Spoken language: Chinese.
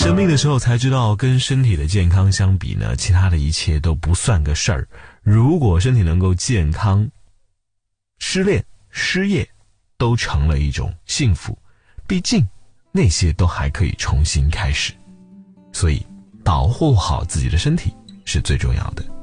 生病的时候才知道，跟身体的健康相比呢，其他的一切都不算个事儿。如果身体能够健康，失恋、失业都成了一种幸福，毕竟那些都还可以重新开始。所以保护好自己的身体是最重要的。